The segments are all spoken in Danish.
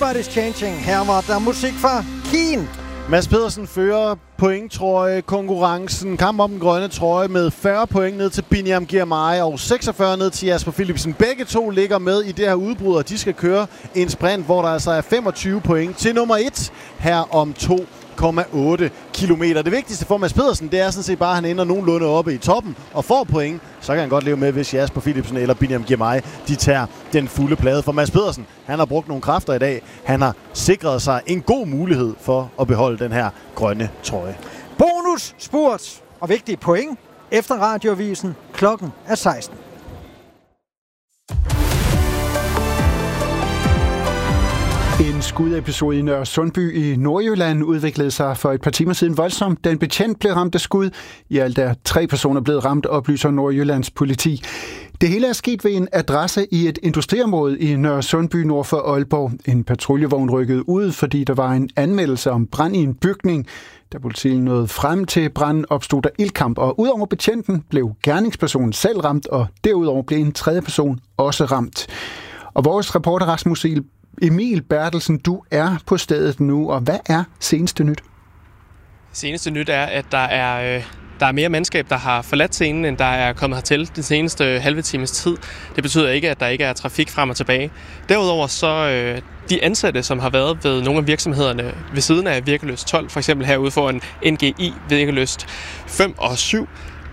Everybody's Changing. Her var der musik fra Keen. Mads Pedersen fører pointtrøje konkurrencen. Kamp om den grønne trøje med 40 point ned til Binyam Girmay og 46 ned til Jasper Philipsen. Begge to ligger med i det her udbrud, og de skal køre en sprint, hvor der altså er 25 point til nummer 1 her om 2,8 kilometer. Det vigtigste for Mads Pedersen, det er sådan set bare, at han ender nogenlunde oppe i toppen og får point. Så kan han godt leve med, hvis Jasper Philipsen eller Binyam Girmay, de tager den fulde plade. For Mads Pedersen, han har brugt nogle kræfter i dag. Han har sikret sig en god mulighed for at beholde den her grønne trøje. Bonus, spurt og vigtige point efter radioavisen. Klokken er 16. En skudepisode i Nørre Sundby i Nordjylland udviklede sig for et par timer siden voldsomt. Den betjent blev ramt af skud. I alt er 3 personer blevet ramt, oplyser Nordjyllands politi. Det hele er sket ved en adresse i et industriområde i Nørre Sundby nord for Aalborg. En patruljevogn rykkede ud, fordi der var en anmeldelse om brand i en bygning. Da politiet nåede frem til branden, opstod der ildkamp, og udover betjenten blev gerningspersonen selv ramt, og derudover blev en tredje person også ramt. Og vores reporter Rasmus Emil Bertelsen, du er på stedet nu, og hvad er seneste nyt? Seneste nyt er, at der er mere mandskab, der har forladt scenen, end der er kommet hertil den seneste halve times tid. Det betyder ikke, at der ikke er trafik frem og tilbage. Derudover så de ansatte, som har været ved nogle af virksomhederne ved siden af Virkeløst 12, for eksempel herude for en NGI Virkeløst 5 og 7,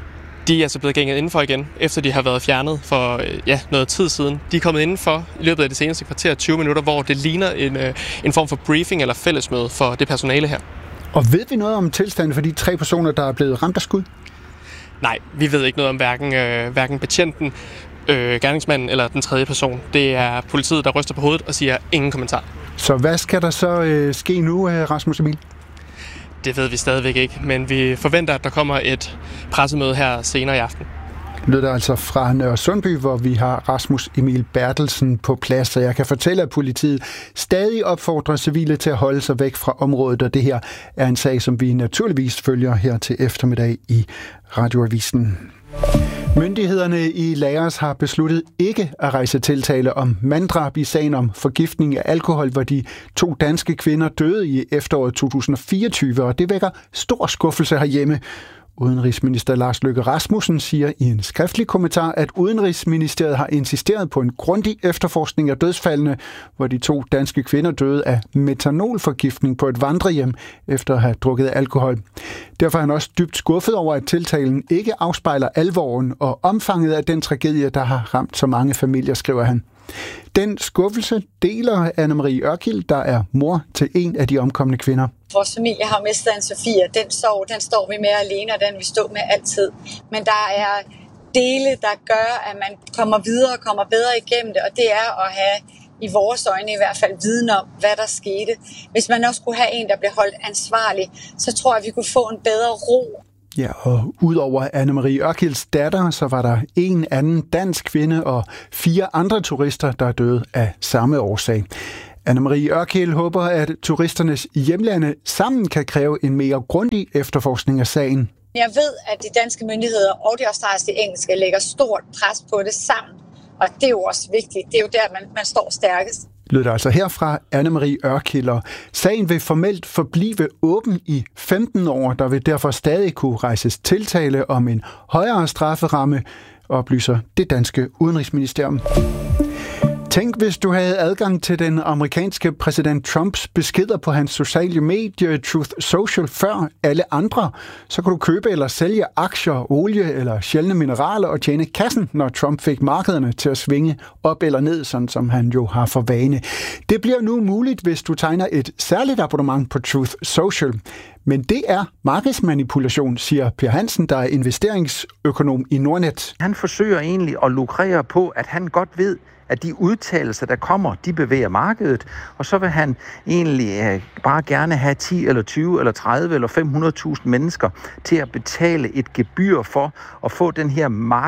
de er altså blevet gænget indenfor igen, efter de har været fjernet for noget tid siden. De er kommet indenfor i løbet af det seneste kvarter 20 minutter, hvor det ligner en form for briefing eller fællesmøde for det personale her. Og ved vi noget om tilstanden for de 3 personer, der er blevet ramt af skud? Nej, vi ved ikke noget om hverken betjenten, gerningsmanden eller den tredje person. Det er politiet, der ryster på hovedet og siger ingen kommentar. Så hvad skal der så ske nu, Rasmus Emil? Det ved vi stadigvæk ikke, men vi forventer, at der kommer et pressemøde her senere i aften. Lyder altså fra Nørre Sundby, hvor vi har Rasmus Emil Bertelsen på plads, så jeg kan fortælle, at politiet stadig opfordrer civile til at holde sig væk fra området, og det her er en sag, som vi naturligvis følger her til eftermiddag i Radioavisen. Myndighederne i Laos har besluttet ikke at rejse tiltale om manddrab i sagen om forgiftning af alkohol, hvor de 2 danske kvinder døde i efteråret 2024, og det vækker stor skuffelse herhjemme. Udenrigsminister Lars Løkke Rasmussen siger i en skriftlig kommentar, at Udenrigsministeriet har insisteret på en grundig efterforskning af dødsfaldene, hvor de 2 danske kvinder døde af metanolforgiftning på et vandrehjem efter at have drukket alkohol. Derfor er han også dybt skuffet over, at tiltalen ikke afspejler alvoren og omfanget af den tragedie, der har ramt så mange familier, skriver han. Den skuffelse deler Anne-Marie Ørkild, der er mor til en af de omkomne kvinder. Vores familie har mistet en Sofia. Den sorg, den står vi med alene, og den vi står med altid. Men der er dele, der gør, at man kommer videre og kommer bedre igennem det, og det er at have i vores øjne i hvert fald viden om, hvad der skete. Hvis man også kunne have en, der blev holdt ansvarlig, så tror jeg, at vi kunne få en bedre ro. Ja, og udover Anne-Marie Ørkilds datter, så var der en anden dansk kvinde og 4 andre turister, der døde af samme årsag. Anne-Marie Ørkild håber, at turisternes hjemlande sammen kan kræve en mere grundig efterforskning af sagen. Jeg ved, at de danske myndigheder og de australske engelske lægger stort pres på det sammen, og det er jo også vigtigt. Det er jo der, man står stærkest. Lød det altså herfra Anne-Marie Ørkild. Sagen vil formelt forblive åben i 15 år. Der vil derfor stadig kunne rejses tiltale om en højere strafferamme, oplyser det danske udenrigsministerium. Tænk, hvis du havde adgang til den amerikanske præsident Trumps beskeder på hans sociale medie Truth Social før alle andre. Så kunne du købe eller sælge aktier, olie eller sjældne mineraler og tjene kassen, når Trump fik markederne til at svinge op eller ned, sådan som han jo har for vane. Det bliver nu muligt, hvis du tegner et særligt abonnement på Truth Social. Men det er markedsmanipulation, siger Per Hansen, der er investeringsøkonom i Nordnet. Han forsøger egentlig at lukrere på, at han godt ved, at de udtalelser, der kommer, de bevæger markedet, og så vil han egentlig bare gerne have 10 eller 20 eller 30 eller 500.000 mennesker til at betale et gebyr for at få den her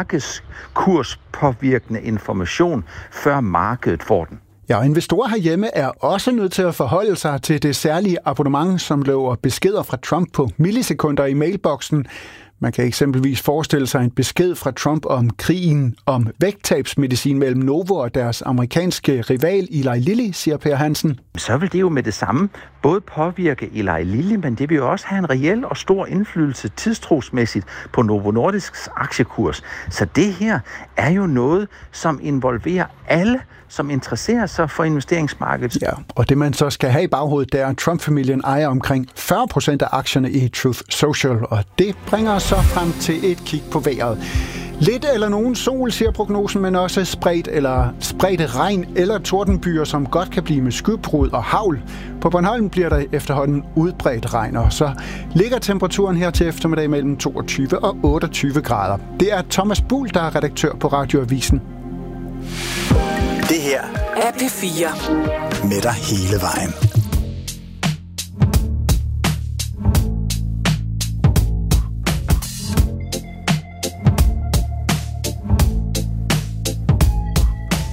markedskurspåvirkende information, før markedet får den. Ja, og investorer herhjemme er også nødt til at forholde sig til det særlige abonnement, som lover beskeder fra Trump på millisekunder i mailboksen. Man kan eksempelvis forestille sig en besked fra Trump om krigen om vægttabsmedicin mellem Novo og deres amerikanske rival Eli Lilly, siger Per Hansen. Så vil det jo med det samme både påvirke Eli Lilly, men det vil jo også have en reel og stor indflydelse tidstrosmæssigt på Novo Nordisks aktiekurs. Så det her er jo noget, som involverer alle, som interesserer sig for investeringsmarkedet. Ja, og det man så skal have i baghovedet, det er, at Trump-familien ejer omkring 40% af aktierne i Truth Social, og det bringer os så frem til et kig på vejret. Lidt eller nogen sol, siger prognosen, men også spredte regn eller tordenbyer, som godt kan blive med skybrud og hagl. På Bornholm bliver der efterhånden udbredt regn, og så ligger temperaturen her til eftermiddag mellem 22 og 28 grader. Det er Thomas Buhl, der er redaktør på Radioavisen. Det her er P4 med dig hele vejen.